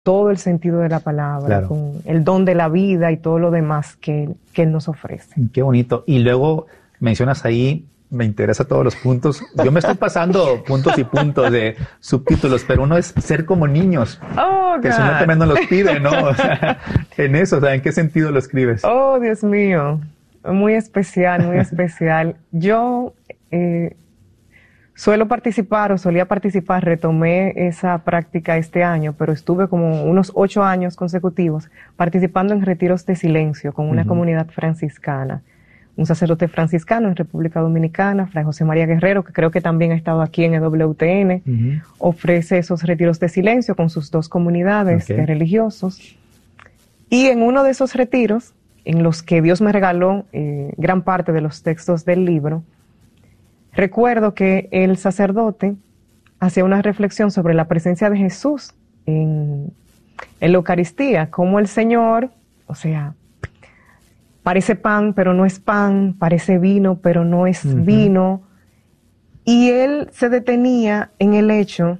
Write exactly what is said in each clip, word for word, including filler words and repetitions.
todo el sentido de la palabra, claro, con el don de la vida y todo lo demás que, que Él nos ofrece. Qué bonito. Y luego mencionas ahí, me interesa todos los puntos. Yo me estoy pasando puntos y puntos de subtítulos, pero uno es ser como niños. Oh, que si no también nos los pide, ¿no? O sea, en eso, o sea, ¿en qué sentido lo escribes? Oh, Dios mío. Muy especial, muy especial. Yo eh, suelo participar o solía participar, retomé esa práctica este año, pero estuve como unos ocho años consecutivos participando en retiros de silencio con una uh-huh. comunidad franciscana. Un sacerdote franciscano en República Dominicana, Fray José María Guerrero, que creo que también ha estado aquí en E W T N, uh-huh. ofrece esos retiros de silencio con sus dos comunidades okay. de religiosos. Y en uno de esos retiros, en los que Dios me regaló eh, gran parte de los textos del libro, recuerdo que el sacerdote hacía una reflexión sobre la presencia de Jesús en, en la Eucaristía, como el Señor, o sea, parece pan, pero no es pan, parece vino, pero no es uh-huh. vino. Y él se detenía en el hecho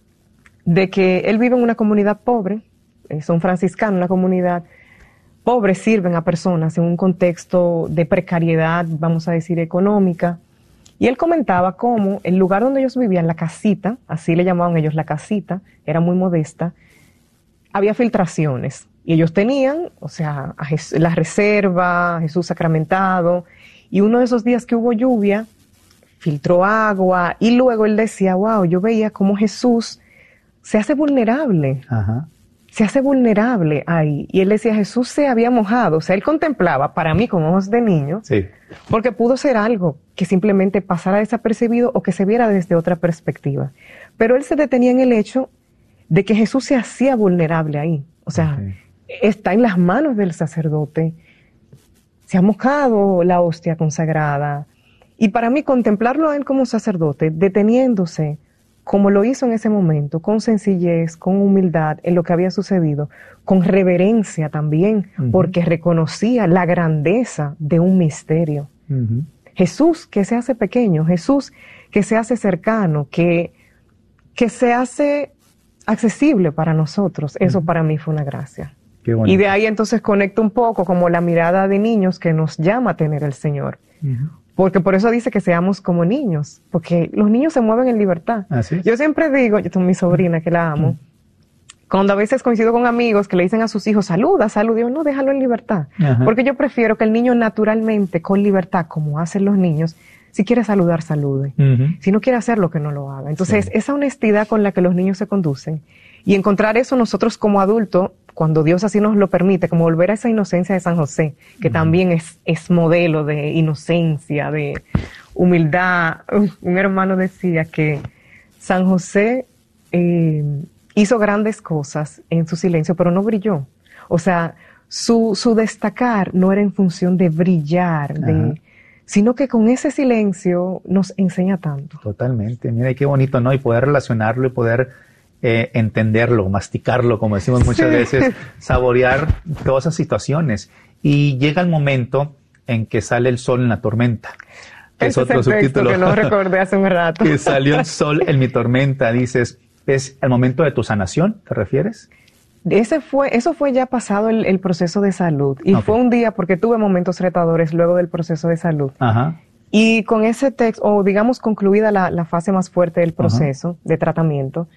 de que él vive en una comunidad pobre, eh, son franciscanos, una comunidad pobre, sirven a personas en un contexto de precariedad, vamos a decir, económica. Y él comentaba cómo el lugar donde ellos vivían, la casita, así le llamaban ellos la casita, era muy modesta, había filtraciones. Y ellos tenían, o sea, a Jesús, la reserva, Jesús sacramentado, y uno de esos días que hubo lluvia, filtró agua, y luego él decía, wow, yo veía cómo Jesús se hace vulnerable, Ajá. se hace vulnerable ahí. Y él decía, Jesús se había mojado, o sea, él contemplaba, para mí con ojos de niño, sí. porque pudo ser algo que simplemente pasara desapercibido o que se viera desde otra perspectiva. Pero él se detenía en el hecho de que Jesús se hacía vulnerable ahí, o sea, okay. está en las manos del sacerdote, se ha mojado la hostia consagrada. Y para mí contemplarlo a él como sacerdote, deteniéndose, como lo hizo en ese momento, con sencillez, con humildad en lo que había sucedido, con reverencia también, uh-huh. porque reconocía la grandeza de un misterio. Uh-huh. Jesús que se hace pequeño, Jesús que se hace cercano, que, que se hace accesible para nosotros, eso uh-huh. para mí fue una gracia. Y de ahí entonces conecto un poco como la mirada de niños que nos llama a tener el Señor. Uh-huh. Porque por eso dice que seamos como niños, porque los niños se mueven en libertad. ¿Ah, sí? Yo siempre digo, yo tengo mi sobrina que la amo, uh-huh. cuando a veces coincido con amigos que le dicen a sus hijos, saluda, saluda, yo no, déjalo en libertad. Uh-huh. Porque yo prefiero que el niño naturalmente, con libertad, como hacen los niños, si quiere saludar, salude. Uh-huh. Si no quiere hacerlo, que no lo haga. Entonces, sí. esa honestidad con la que los niños se conducen, y encontrar eso nosotros como adultos, cuando Dios así nos lo permite, como volver a esa inocencia de San José, que uh-huh. también es, es modelo de inocencia, de humildad. Un hermano decía que San José eh, hizo grandes cosas en su silencio, pero no brilló. O sea, su, su destacar no era en función de brillar, uh-huh. de, sino que con ese silencio nos enseña tanto. Totalmente. Mira, qué bonito, ¿no? Y poder relacionarlo y poder Eh, entenderlo, masticarlo, como decimos muchas sí. veces, saborear todas esas situaciones. Y llega el momento en que sale el sol en la tormenta. Que es otro es el subtítulo que no recordé hace un rato. Que salió el sol en mi tormenta, dices, ¿es el momento de tu sanación, te refieres? Ese fue, eso fue ya pasado el, el proceso de salud. Y okay. fue un día porque tuve momentos retadores luego del proceso de salud. Ajá. Y con ese texto, o digamos concluida la, la fase más fuerte del proceso Ajá. de tratamiento,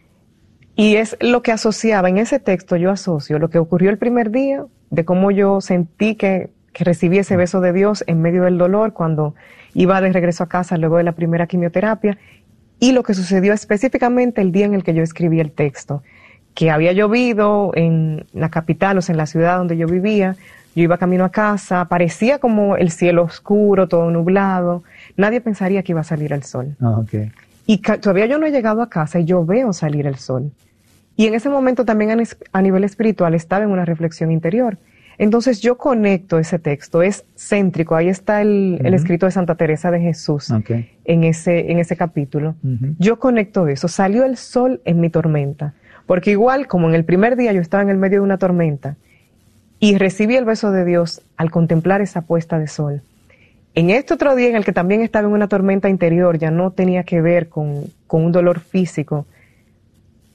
y es lo que asociaba, en ese texto yo asocio lo que ocurrió el primer día, de cómo yo sentí que, que recibí ese beso de Dios en medio del dolor cuando iba de regreso a casa luego de la primera quimioterapia, y lo que sucedió específicamente el día en el que yo escribí el texto, que había llovido en la capital, o sea, en la ciudad donde yo vivía, yo iba camino a casa, parecía como el cielo oscuro, todo nublado, nadie pensaría que iba a salir el sol. Oh, okay. Y ca- todavía yo no he llegado a casa y yo veo salir el sol. Y en ese momento también a, a nivel espiritual estaba en una reflexión interior. Entonces yo conecto ese texto, es céntrico, ahí está el, uh-huh. el escrito de Santa Teresa de Jesús okay. en, ese, en ese capítulo. Uh-huh. Yo conecto eso, salió el sol en mi tormenta, porque igual como en el primer día yo estaba en el medio de una tormenta y recibí el beso de Dios al contemplar esa puesta de sol. En este otro día en el que también estaba en una tormenta interior, ya no tenía que ver con, con un dolor físico,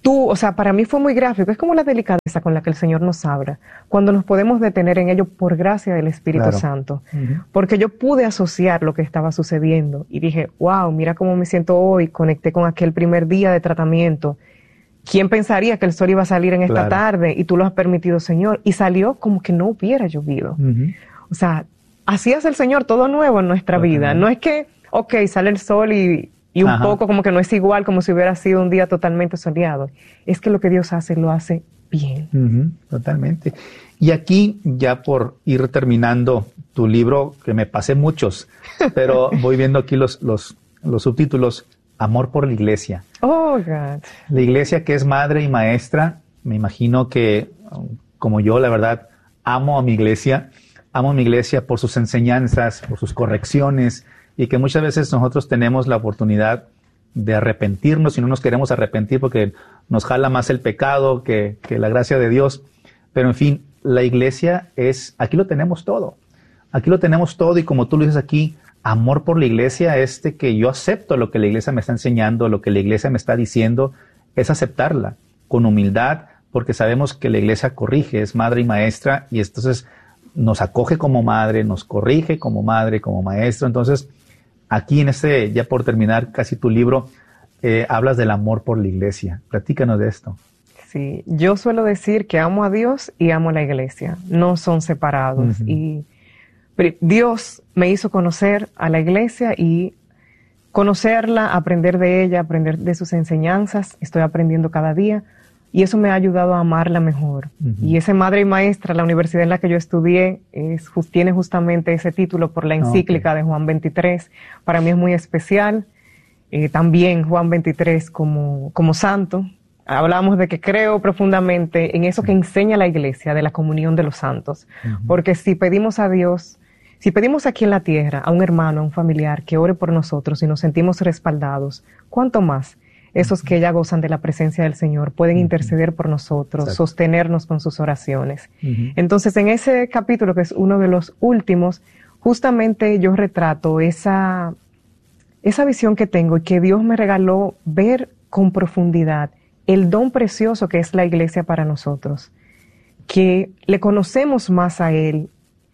tú, o sea, para mí fue muy gráfico, es como la delicadeza con la que el Señor nos habla, cuando nos podemos detener en ello por gracia del Espíritu Claro. Santo, Ujú. porque yo pude asociar lo que estaba sucediendo y dije, wow, mira cómo me siento hoy, conecté con aquel primer día de tratamiento. ¿Quién pensaría que el sol iba a salir en esta Claro. tarde? Y tú lo has permitido, Señor. Y salió como que no hubiera llovido. Ujú. O sea, así hace el Señor, todo nuevo en nuestra Totalmente. vida. No es que, ok, sale el sol y, y un Ajá. poco como que no es igual como si hubiera sido un día totalmente soleado. Es que lo que Dios hace, lo hace bien. Ujú, totalmente. Y aquí, ya por ir terminando tu libro, que me pasé muchos, pero voy viendo aquí los, los, los subtítulos, Amor por la Iglesia. Oh, God. La Iglesia, que es madre y maestra, me imagino que, como yo, la verdad, amo a mi Iglesia, amo a mi Iglesia por sus enseñanzas, por sus correcciones, y que muchas veces nosotros tenemos la oportunidad de arrepentirnos y no nos queremos arrepentir porque nos jala más el pecado que, que la gracia de Dios. Pero en fin, la Iglesia es, aquí lo tenemos todo. Aquí lo tenemos todo y como tú lo dices aquí, amor por la Iglesia es de que yo acepto lo que la Iglesia me está enseñando, lo que la Iglesia me está diciendo, es aceptarla con humildad, porque sabemos que la Iglesia corrige, es madre y maestra, y entonces nos acoge como madre, nos corrige como madre, como maestro. Entonces, aquí en este, ya por terminar casi tu libro, eh, hablas del amor por la Iglesia. Platícanos de esto. Sí, yo suelo decir que amo a Dios y amo a la Iglesia. No son separados. Uh-huh. Y pero Dios me hizo conocer a la Iglesia y conocerla, aprender de ella, aprender de sus enseñanzas. Estoy aprendiendo cada día y eso me ha ayudado a amarla mejor. Uh-huh. Y ese madre y maestra, la universidad en la que yo estudié, es, tiene justamente ese título por la encíclica okay. de Juan veintitrés. Para mí es muy especial. Eh, también Juan veintitrés como, como santo. Hablamos de que creo profundamente en eso que enseña la Iglesia, de la comunión de los santos. Uh-huh. Porque si pedimos a Dios, si pedimos aquí en la tierra a un hermano, a un familiar que ore por nosotros y nos sentimos respaldados, ¿cuánto más esos uh-huh. que ya gozan de la presencia del Señor pueden uh-huh. interceder por nosotros, Exacto. sostenernos con sus oraciones? Uh-huh. Entonces, en ese capítulo, que es uno de los últimos, justamente yo retrato esa, esa visión que tengo y que Dios me regaló ver con profundidad el don precioso que es la Iglesia para nosotros, que le conocemos más a Él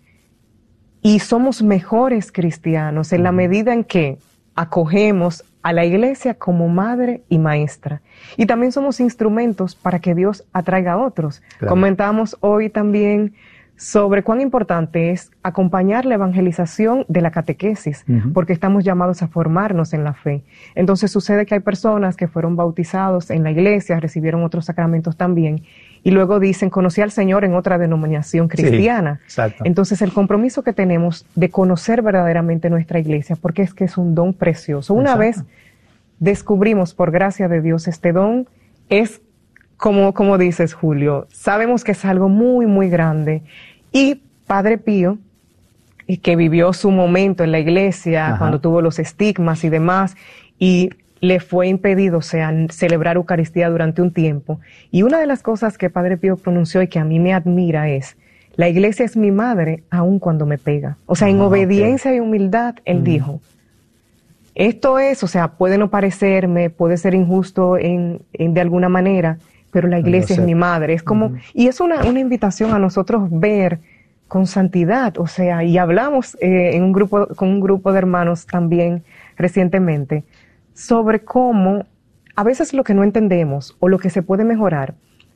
y somos mejores cristianos en la medida en que acogemos a la Iglesia como madre y maestra. Y también somos instrumentos para que Dios atraiga a otros. Claro. Comentamos hoy también sobre cuán importante es acompañar la evangelización de la catequesis, uh-huh. porque estamos llamados a formarnos en la fe. Entonces sucede que hay personas que fueron bautizados en la iglesia, recibieron otros sacramentos también, y luego dicen, conocí al Señor en otra denominación cristiana. Sí, exacto. Entonces el compromiso que tenemos de conocer verdaderamente nuestra iglesia, porque es que es un don precioso. Una exacto. vez descubrimos por gracia de Dios este don, es como, como dices, Julio, sabemos que es algo muy, muy grande. Y Padre Pío, que vivió su momento en la iglesia, Ajá. cuando tuvo los estigmas y demás, y le fue impedido, o sea, celebrar Eucaristía durante un tiempo. Y una de las cosas que Padre Pío pronunció y que a mí me admira es, la iglesia es mi madre aun cuando me pega. O sea, en ah, obediencia okay. y humildad, él mm. dijo, esto es, o sea, puede no parecerme, puede ser injusto en, en de alguna manera, pero la iglesia es mi madre. Es como, uh-huh. y es una, una invitación a nosotros ver con santidad, o sea, y hablamos eh, en un grupo, con un grupo de hermanos también recientemente, sobre cómo a veces lo que no entendemos o lo que se puede mejorar,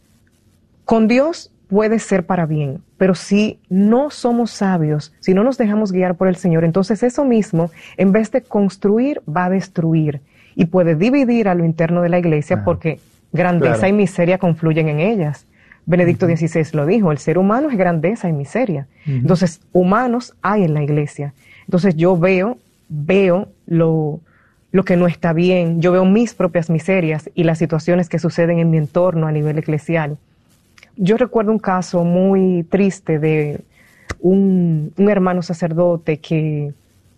con Dios puede ser para bien, pero si no somos sabios, si no nos dejamos guiar por el Señor, entonces eso mismo, en vez de construir, va a destruir y puede dividir a lo interno de la iglesia uh-huh. porque grandeza claro. y miseria confluyen en ellas. Benedicto uh-huh. dieciséis lo dijo, el ser humano es grandeza y miseria. Uh-huh. Entonces, humanos hay en la iglesia. Entonces, yo veo, veo lo, lo que no está bien, yo veo mis propias miserias y las situaciones que suceden en mi entorno a nivel eclesial. Yo recuerdo un caso muy triste de un, un hermano sacerdote que...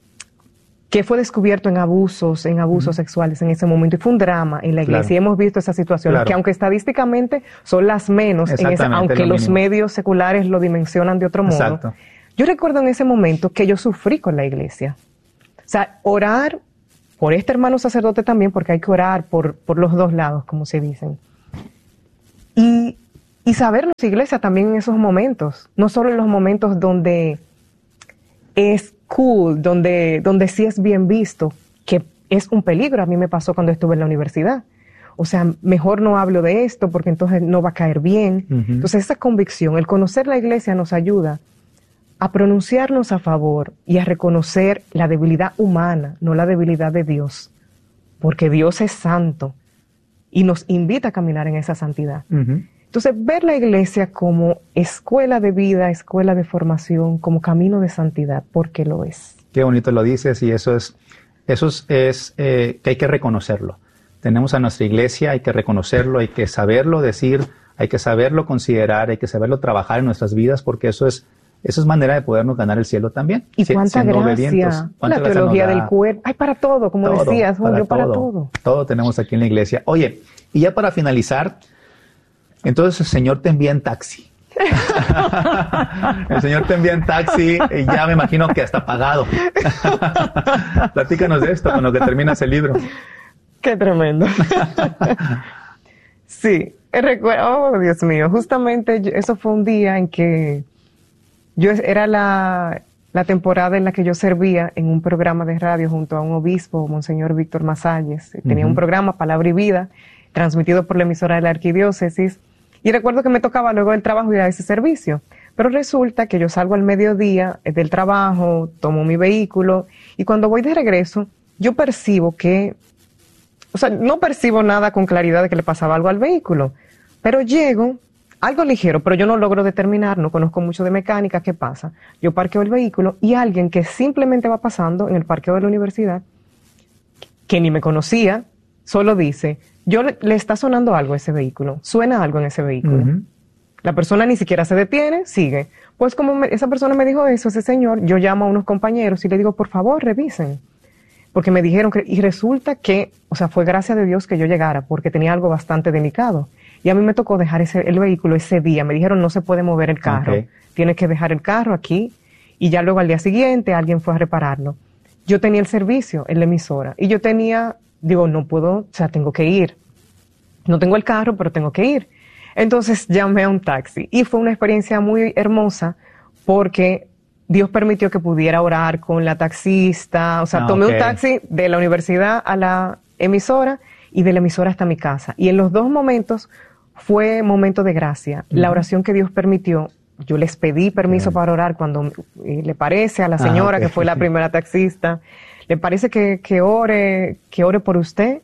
que fue descubierto en abusos, en abusos uh-huh. sexuales en ese momento, y fue un drama en la iglesia, claro. y hemos visto esas situaciones, claro. que aunque estadísticamente son las menos, en esa, aunque los mínimo. medios seculares lo dimensionan de otro modo, Exacto. yo recuerdo en ese momento que yo sufrí con la iglesia. O sea, orar por este hermano sacerdote también, porque hay que orar por, por los dos lados, como se dicen. Y, y sabernos, iglesia, también en esos momentos, no solo en los momentos donde es cool, donde, donde sí es bien visto, que es un peligro. A mí me pasó cuando estuve en la universidad. O sea, mejor no hablo de esto porque entonces no va a caer bien. Uh-huh. Entonces esa convicción, el conocer la iglesia nos ayuda a pronunciarnos a favor y a reconocer la debilidad humana, no la debilidad de Dios, porque Dios es santo y nos invita a caminar en esa santidad. Uh-huh. Entonces, ver la iglesia como escuela de vida, escuela de formación, como camino de santidad, porque lo es. Qué bonito lo dices, y eso es, eso es, es eh, que hay que reconocerlo. Tenemos a nuestra iglesia, hay que reconocerlo, hay que saberlo decir, hay que saberlo considerar, hay que saberlo trabajar en nuestras vidas, porque eso es, eso es manera de podernos ganar el cielo también. Y si, cuánta gracia, ¿Cuánta la teología del cuerpo, hay para todo, como todo, decías, Julio, para, para todo. todo. Todo tenemos aquí en la iglesia. Oye, y ya para finalizar, entonces el Señor te envía en taxi. El Señor te envía en taxi y ya me imagino que hasta pagado. Platícanos de esto con lo que terminas el libro. Qué tremendo. Sí, recuerdo, oh Dios mío, justamente yo, eso fue un día en que yo era la, la temporada en la que yo servía en un programa de radio junto a un obispo, Monseñor Víctor Masalles. Tenía uh-huh. un programa, Palabra y Vida, transmitido por la emisora de la Arquidiócesis. Y recuerdo que me tocaba luego del trabajo ir a ese servicio. Pero resulta que yo salgo al mediodía del trabajo, tomo mi vehículo, y cuando voy de regreso, yo percibo que, o sea, no percibo nada con claridad de que le pasaba algo al vehículo, pero llego, algo ligero, pero yo no logro determinar, no conozco mucho de mecánica, ¿qué pasa? Yo parqueo el vehículo y alguien que simplemente va pasando en el parqueo de la universidad, que ni me conocía, solo dice, yo le, le está sonando algo a ese vehículo, suena algo en ese vehículo. Uh-huh. La persona ni siquiera se detiene, sigue. Pues como me, esa persona me dijo eso, ese señor, yo llamo a unos compañeros y le digo, por favor, revisen. Porque me dijeron que, y resulta que, o sea, fue gracia de Dios que yo llegara, porque tenía algo bastante delicado. Y a mí me tocó dejar ese, el vehículo ese día. Me dijeron, no se puede mover el carro. Okay. Tienes que dejar el carro aquí. Y ya luego al día siguiente alguien fue a repararlo. Yo tenía el servicio en la emisora. Y yo tenía, digo, no puedo, o sea, tengo que ir. No tengo el carro, pero tengo que ir. Entonces llamé a un taxi. Y fue una experiencia muy hermosa porque Dios permitió que pudiera orar con la taxista. O sea, ah, tomé okay. un taxi de la universidad a la emisora y de la emisora hasta mi casa. Y en los dos momentos fue momento de gracia. Uh-huh. La oración que Dios permitió, yo les pedí permiso okay. para orar cuando eh, le parece a la señora, ah, okay. que fue la primera taxista, le parece que, que ore, que ore por usted.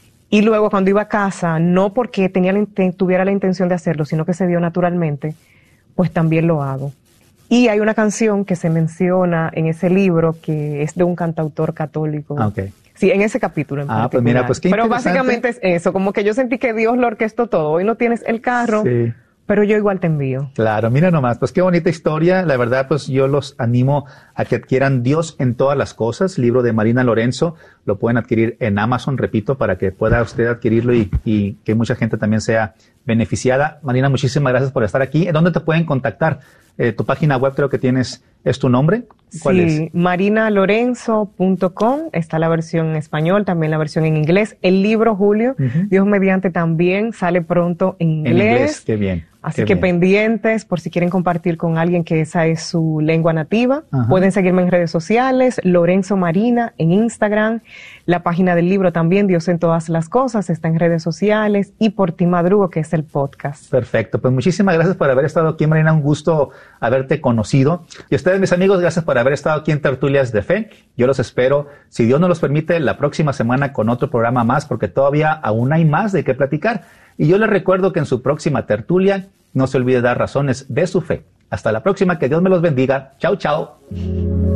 Y luego cuando iba a casa, no porque tenía la, tuviera la intención de hacerlo, sino que se dio naturalmente, pues también lo hago. Y hay una canción que se menciona en ese libro que es de un cantautor católico. Okay. Sí, en ese capítulo en ah, particular. Pues mira, pues qué Pero básicamente es eso, como que yo sentí que Dios lo orquestó todo. Hoy no tienes el carro, sí. pero yo igual te envío. Claro, mira nomás, pues qué bonita historia. La verdad, pues yo los animo a que adquieran Dios en todas las cosas. Libro de Marina Lorenzo, lo pueden adquirir en Amazon, repito, para que pueda usted adquirirlo y, y que mucha gente también sea beneficiada. Marina, muchísimas gracias por estar aquí. ¿En dónde te pueden contactar? Eh, tu página web creo que tienes, ¿es tu nombre? ¿Cuál sí, es? marina lorenzo punto com, está la versión en español, también la versión en inglés. El libro, Julio, uh-huh. Dios mediante, también sale pronto en inglés. En inglés, qué bien. Así qué que bien. Pendientes, por si quieren compartir con alguien que esa es su lengua nativa. Uh-huh. Pueden seguirme en redes sociales, Lorenzo Marina en Instagram. La página del libro también, Dios en todas las cosas, está en redes sociales. Y Por Ti Madrugo, que es el podcast. Perfecto, pues muchísimas gracias por haber estado aquí, Marina. Un gusto haberte conocido. Y a ustedes, mis amigos, gracias por haber estado aquí en Tertulias de Fe. Yo los espero, si Dios nos los permite, la próxima semana con otro programa más, porque todavía aún hay más de qué platicar. Y yo les recuerdo que en su próxima tertulia no se olvide dar razones de su fe. Hasta la próxima, que Dios me los bendiga. Chao, chao.